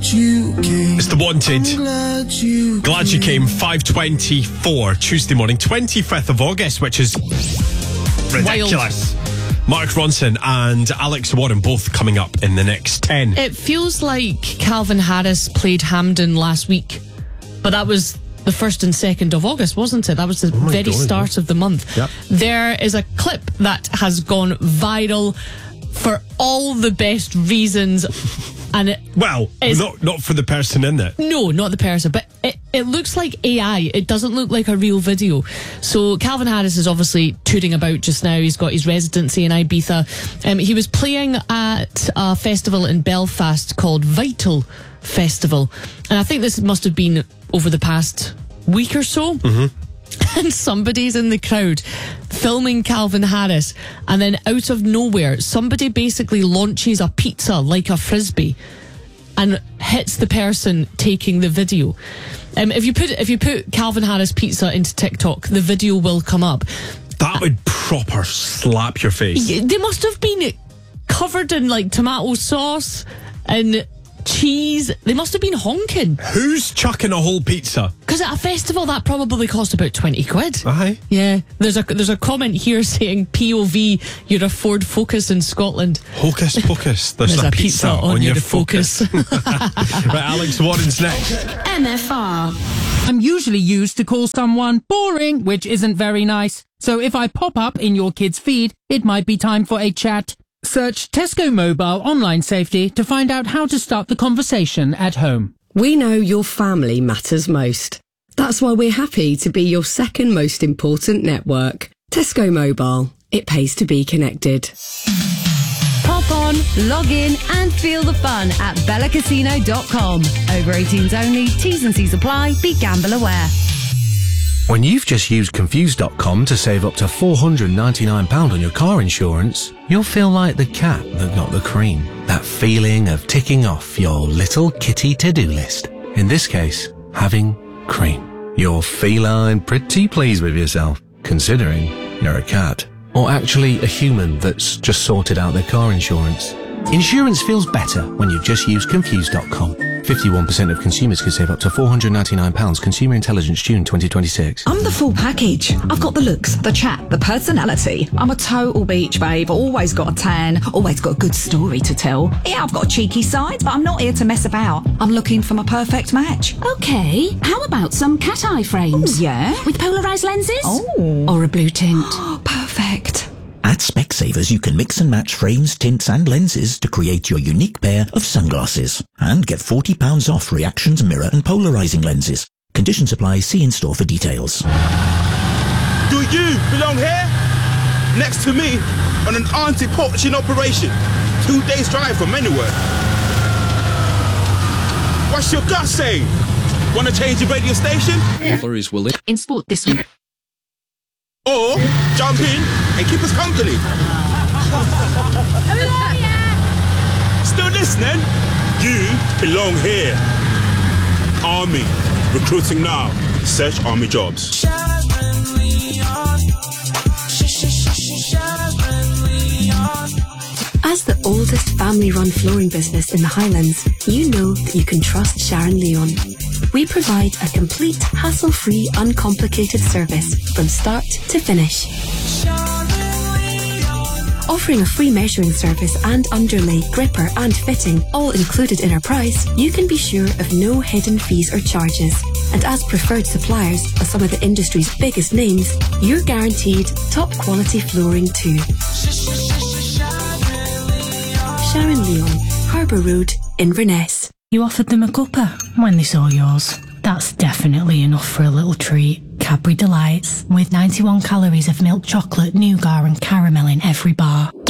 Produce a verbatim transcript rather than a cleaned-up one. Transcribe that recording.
you came. It's The Wanted. I'm glad you Glad you came. five twenty-four Tuesday morning, twenty-fifth of August, which is ridiculous. Wild. Mark Ronson and Alex Warren both coming up in the next ten. It feels like Calvin Harris played Hampden last week, but that was the first and second of August, wasn't it? That was the oh very God, start yeah. of the month. Yep. There is a clip that has gone viral for all the best reasons. And it well, not not for the person in it. No, not the person, but it, it looks like A I. It doesn't look like a real video. So Calvin Harris is obviously touring about just now. He's got his residency in Ibiza. Um, he was playing at a festival in Belfast called Vital Festival. And I think this must have been over the past week or so. Mm-hmm. And somebody's in the crowd filming Calvin Harris, and then out of nowhere somebody basically launches a pizza like a frisbee and hits the person taking the video. Um, if you put if you put Calvin Harris pizza into TikTok, the video will come up. That would proper slap your face. They must have been covered in like tomato sauce and cheese. They must have been honking. Who's chucking a whole pizza? Because at a festival that probably cost about twenty quid. Aye. Yeah. There's a there's a comment here saying P O V, you're a Ford Focus in Scotland. Hocus pocus. There's, There's a, a pizza, pizza on, on your your Focus. Right, Alex Warren's next. M F R. I'm usually used to call someone boring, which isn't very nice. So if I pop up in your kid's feed, it might be time for a chat. Search Tesco Mobile Online Safety to find out how to start the conversation at home. We know your family matters most. That's why we're happy to be your second most important network. Tesco Mobile. It pays to be connected. Pop on, log in and feel the fun at bella casino dot com. Over eighteens only, T's and C's apply, be gamble aware. When you've just used confused dot com to save up to four hundred ninety-nine pounds on your car insurance, you'll feel like the cat that got the cream. That feeling of ticking off your little kitty to-do list. In this case, having cream. You're feline pretty pleased with yourself, considering you're a cat. Or actually a human that's just sorted out their car insurance. Insurance feels better when you just use confused dot com. fifty-one percent of consumers can save up to four hundred ninety-nine pounds. Consumer Intelligence, June twenty twenty-six. I'm the full package. I've got the looks, the chat, the personality. I'm a total beach babe, always got a tan, always got a good story to tell. Yeah, I've got a cheeky side, but I'm not here to mess about. I'm looking for my perfect match. Okay, how about some cat eye frames? Ooh, yeah? With polarised lenses? Oh. Or a blue tint? Perfect. At Specsavers, you can mix and match frames, tints and lenses to create your unique pair of sunglasses. And get forty pounds off reactions, mirror and polarising lenses. Conditions apply. See in store for details. Do you belong here? Next to me on an anti-poaching operation. Two days drive from anywhere. What's your gut saying? Want to change your radio station? Flurries will in sport this week. Or jump in and keep us company. Still listening? You belong here. Army. Recruiting now. Search Army Jobs. As the oldest family-run flooring business in the Highlands, you know that you can trust Sharon Leon. We provide a complete, hassle-free, uncomplicated service from start to finish. Offering a free measuring service and underlay, gripper and fitting, all included in our price, you can be sure of no hidden fees or charges. And as preferred suppliers of some of the industry's biggest names, you're guaranteed top-quality flooring too. Sharon Leon, Harbour Road, Inverness. You offered them a cuppa when they saw yours. That's definitely enough for a little treat. Cadbury Delights, with ninety-one calories of milk chocolate, nougat and caramel in every bar.